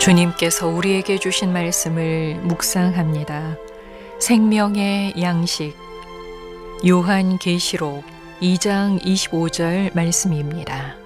주님께서 우리에게 주신 말씀을 묵상합니다. 생명의 양식, 요한계시록 2장 25절 말씀입니다.